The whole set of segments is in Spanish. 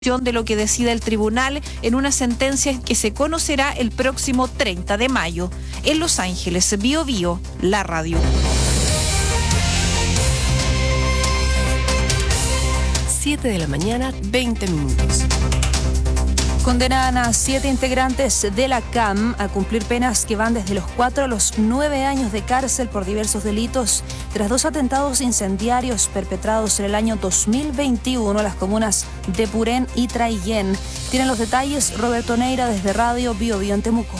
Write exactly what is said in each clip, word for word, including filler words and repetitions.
de lo que decida el tribunal en una sentencia que se conocerá el próximo treinta de mayo. En Los Ángeles, Bio Bio, la radio. siete de la mañana, veinte minutos. Condenan a siete integrantes de la C A M a cumplir penas que van desde los cuatro a los nueve años de cárcel por diversos delitos tras dos atentados incendiarios perpetrados en el año dos mil veintiuno en las comunas de Purén y Traillén. Tienen los detalles Roberto Neira desde Radio Bio Bio en Temuco.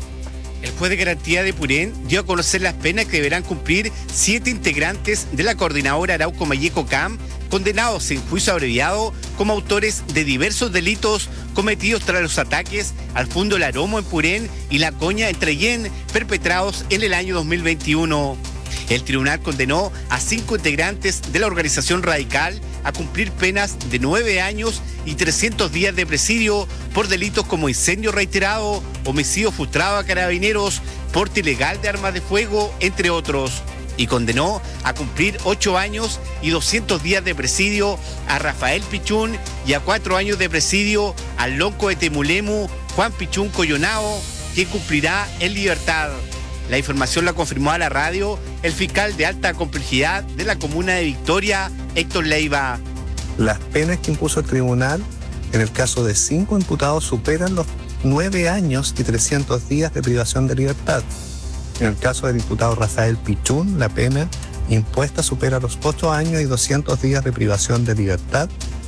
El juez de garantía de Purén dio a conocer las penas que deberán cumplir siete integrantes de la coordinadora Arauco Mayeco C A M, condenados en juicio abreviado como autores de diversos delitos cometidos tras los ataques al Fundo El Aromo en Purén y La Coña en Traillén, perpetrados en el año dos mil veintiuno. El tribunal condenó a cinco integrantes de la organización radical a cumplir penas de nueve años y trescientos días de presidio por delitos como incendio reiterado, homicidio frustrado a carabineros, porte ilegal de armas de fuego, entre otros. Y condenó a cumplir ocho años y doscientos días de presidio a Rafael Pichún y a cuatro años de presidio al lonco de Temulemu, Juan Pichún Coyonao, quien cumplirá en libertad. La información la confirmó a la radio el fiscal de alta complejidad de la comuna de Victoria, Héctor Leiva. Las penas que impuso el tribunal en el caso de cinco imputados superan los nueve años y trescientos días de privación de libertad. En el caso del imputado Rafael Pichún, la pena impuesta supera los ocho años y doscientos días de privación de libertad.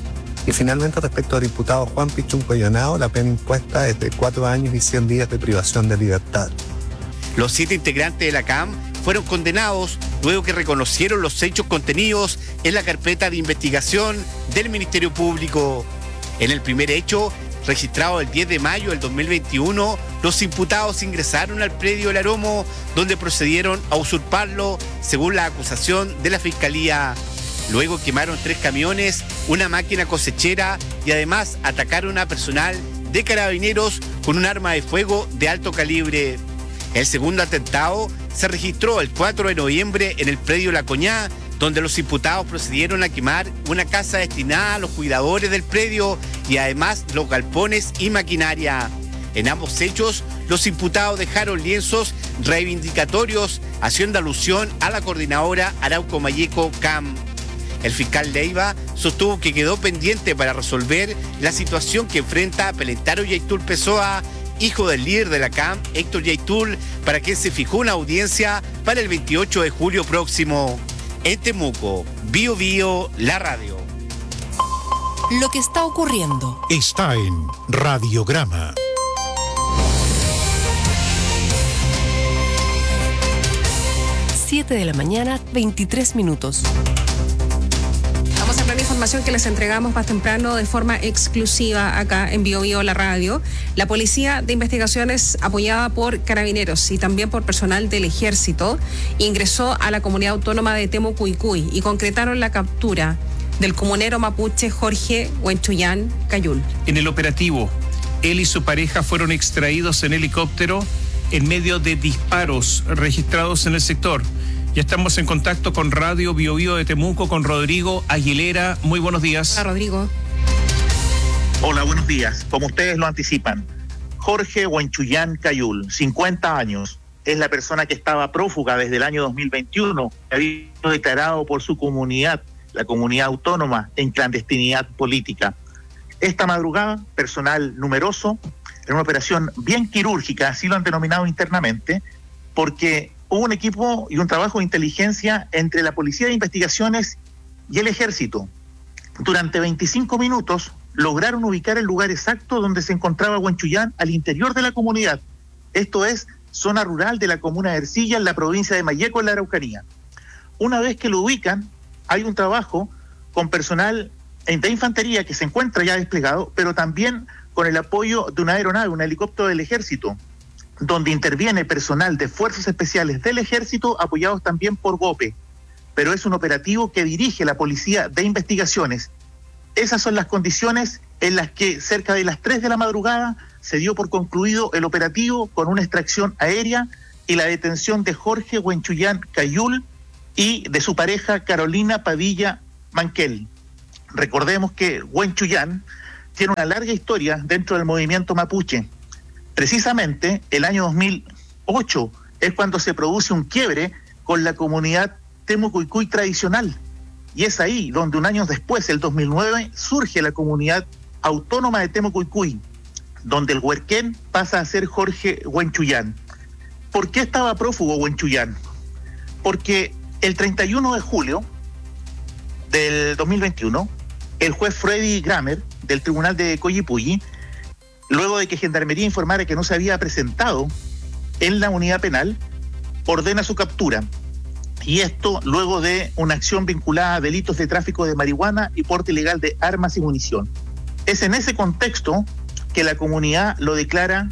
Y finalmente, respecto al imputado Juan Pichún Coyonao, la pena impuesta es de cuatro años y cien días de privación de libertad. Los siete integrantes de la C A M fueron condenados luego que reconocieron los hechos contenidos en la carpeta de investigación del Ministerio Público. En el primer hecho, registrado el diez de mayo del dos mil veintiuno, los imputados ingresaron al predio El Aromo, donde procedieron a usurparlo, según la acusación de la Fiscalía. Luego quemaron tres camiones, una máquina cosechera y además atacaron a personal de carabineros con un arma de fuego de alto calibre. El segundo atentado se registró el cuatro de noviembre en el predio La Coñá, donde los imputados procedieron a quemar una casa destinada a los cuidadores del predio y además los galpones y maquinaria. En ambos hechos, los imputados dejaron lienzos reivindicatorios haciendo alusión a la coordinadora Arauco Mayeco C A M. El fiscal Leiva sostuvo que quedó pendiente para resolver la situación que enfrenta Pelentaro Yaitul Pessoa, hijo del líder de la C A M, Héctor Yaitul, para quien se fijó una audiencia para el veintiocho de julio próximo. En Temuco, Bio Bio, la radio. Lo que está ocurriendo está en Radiograma. siete de la mañana, veintitrés minutos. Vamos a ver la información que les entregamos más temprano de forma exclusiva acá en Bio Bio, la radio. La Policía de Investigaciones, apoyada por Carabineros y también por personal del Ejército, ingresó a la comunidad autónoma de Temucuicui y concretaron la captura del comunero mapuche Jorge Huenchuyán Cayul. En el operativo, él y su pareja fueron extraídos en helicóptero en medio de disparos registrados en el sector. Ya estamos en contacto con Radio Bio Bio de Temuco, con Rodrigo Aguilera. Muy buenos días. Hola, Rodrigo. Hola, buenos días. Como ustedes lo anticipan, Jorge Huenchuyán Cayul, cincuenta años, es la persona que estaba prófuga desde el año dos mil veintiuno, que había sido declarado por su comunidad, la comunidad autónoma, en clandestinidad política. Esta madrugada, personal numeroso, en una operación bien quirúrgica, así lo han denominado internamente, porque hubo un equipo y un trabajo de inteligencia entre la Policía de Investigaciones y el Ejército. Durante veinticinco minutos lograron ubicar el lugar exacto donde se encontraba Huenchuyán al interior de la comunidad. Esto es zona rural de la comuna de Ercilla, en la provincia de Mayeco, en la Araucanía. Una vez que lo ubican, hay un trabajo con personal de infantería que se encuentra ya desplegado, pero también con el apoyo de una aeronave, un helicóptero del Ejército, donde interviene personal de Fuerzas Especiales del Ejército, apoyados también por GOPE. Pero es un operativo que dirige la Policía de Investigaciones. Esas son las condiciones en las que cerca de las tres de la madrugada se dio por concluido el operativo con una extracción aérea y la detención de Jorge Huenchuyán Cayul y de su pareja Carolina Padilla Manquel. Recordemos que Huenchuyán tiene una larga historia dentro del movimiento mapuche. Precisamente el año dos mil ocho es cuando se produce un quiebre con la comunidad Temucuicui tradicional. Y es ahí donde un año después, el dos mil nueve, surge la comunidad autónoma de Temucuicui, donde el huerquén pasa a ser Jorge Huenchuyán. ¿Por qué estaba prófugo Huenchuyán? Porque el treinta y uno de julio del dos mil veintiuno, el juez Freddy Grammer del Tribunal de Coyipulli, luego de que Gendarmería informara que no se había presentado en la unidad penal, ordena su captura. Y esto luego de una acción vinculada a delitos de tráfico de marihuana y porte ilegal de armas y munición. Es en ese contexto que la comunidad lo declara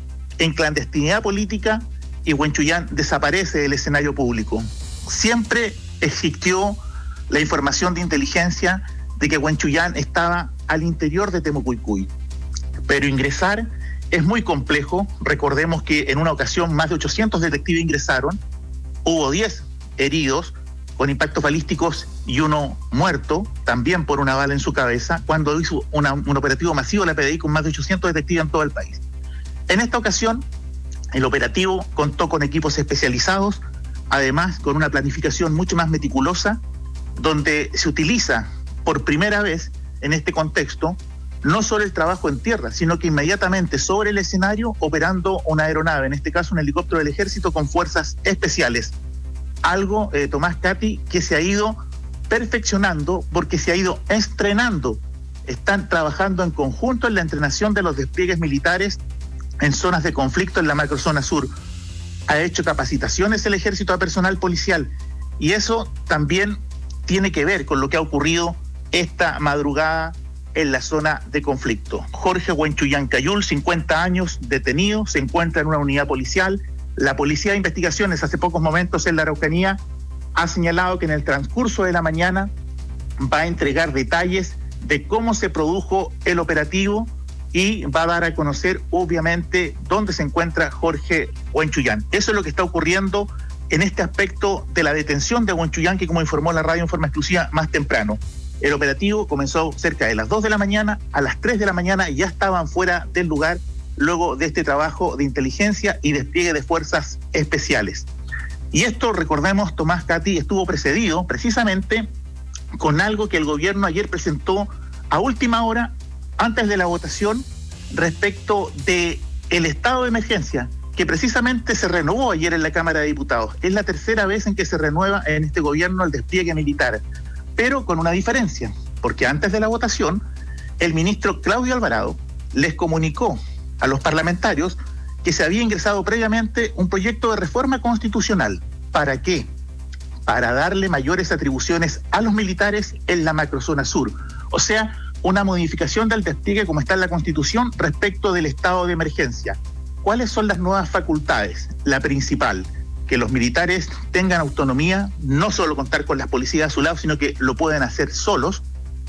en clandestinidad política y Huenchuyán desaparece del escenario público. Siempre existió la información de inteligencia de que Huenchuyán estaba al interior de Temucuicui, pero ingresar es muy complejo. Recordemos que en una ocasión más de ochocientos detectives ingresaron, hubo diez heridos con impactos balísticos y uno muerto, también por una bala en su cabeza, cuando hizo una, un operativo masivo de la P D I con más de ochocientos detectives en todo el país. En esta ocasión, el operativo contó con equipos especializados, además con una planificación mucho más meticulosa, donde se utiliza por primera vez en este contexto no solo el trabajo en tierra, sino que inmediatamente sobre el escenario operando una aeronave, en este caso un helicóptero del ejército con fuerzas especiales. Algo, eh, Tomás, Katy, que se ha ido perfeccionando porque se ha ido estrenando. Están trabajando en conjunto en la entrenación de los despliegues militares en zonas de conflicto en la macrozona sur. Ha hecho capacitaciones el ejército a personal policial y eso también tiene que ver con lo que ha ocurrido esta madrugada en la zona de conflicto. Jorge Huenchuyán Cayul, cincuenta años, detenido, se encuentra en una unidad policial. La Policía de Investigaciones hace pocos momentos en la Araucanía ha señalado que en el transcurso de la mañana va a entregar detalles de cómo se produjo el operativo y va a dar a conocer obviamente dónde se encuentra Jorge Huenchuyán. Eso es lo que está ocurriendo en este aspecto de la detención de Huenchuyán, que como informó la radio en forma exclusiva más temprano. El operativo comenzó cerca de las dos de la mañana, a las tres de la mañana ya estaban fuera del lugar luego de este trabajo de inteligencia y despliegue de fuerzas especiales. Y esto, recordemos, Tomás, Katy, estuvo precedido precisamente con algo que el gobierno ayer presentó a última hora, antes de la votación, respecto de el estado de emergencia, que precisamente se renovó ayer en la Cámara de Diputados. Es la tercera vez en que se renueva en este gobierno el despliegue militar, pero con una diferencia, porque antes de la votación, el ministro Claudio Alvarado les comunicó a los parlamentarios que se había ingresado previamente un proyecto de reforma constitucional. ¿Para qué? Para darle mayores atribuciones a los militares en la macrozona sur. O sea, una modificación del despliegue como está en la Constitución respecto del estado de emergencia. ¿Cuáles son las nuevas facultades? La principal, que los militares tengan autonomía, no solo contar con las policías a su lado, sino que lo pueden hacer solos,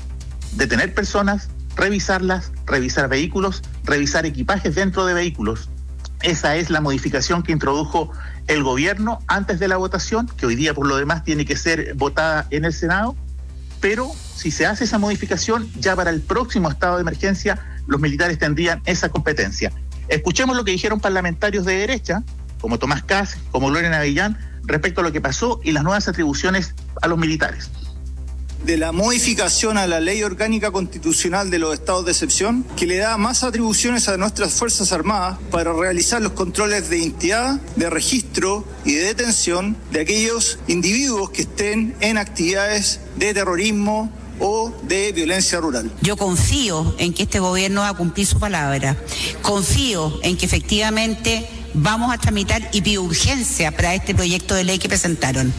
detener personas, revisarlas, revisar vehículos, revisar equipajes dentro de vehículos. Esa es la modificación que introdujo el gobierno antes de la votación, que hoy día por lo demás tiene que ser votada en el Senado, pero si se hace esa modificación, ya para el próximo estado de emergencia los militares tendrían esa competencia. Escuchemos lo que dijeron parlamentarios de derecha, como Tomás Kass, como Gloria Navillán, respecto a lo que pasó y las nuevas atribuciones a los militares. De la modificación a la Ley Orgánica Constitucional de los Estados de Excepción, que le da más atribuciones a nuestras Fuerzas Armadas para realizar los controles de identidad, de registro y de detención de aquellos individuos que estén en actividades de terrorismo o de violencia rural. Yo confío en que este gobierno va a cumplir su palabra. Confío en que efectivamente vamos a tramitar y pido urgencia para este proyecto de ley que presentaron.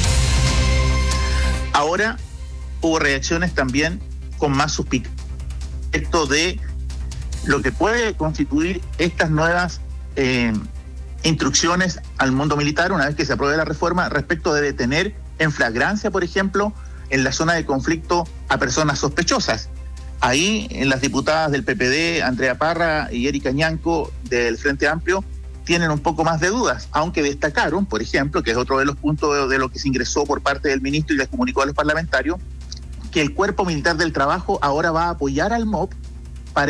Ahora hubo reacciones también con más suspicacia respecto de lo que puede constituir estas nuevas eh, instrucciones al mundo militar una vez que se apruebe la reforma respecto de detener en flagrancia, por ejemplo, en la zona de conflicto a personas sospechosas. Ahí, en las diputadas del P P D, Andrea Parra y Erika Ñanco del Frente Amplio, tienen un poco más de dudas, aunque destacaron, por ejemplo, que es otro de los puntos de, de lo que se ingresó por parte del ministro y les comunicó a los parlamentarios, que el Cuerpo Militar del Trabajo ahora va a apoyar al M O P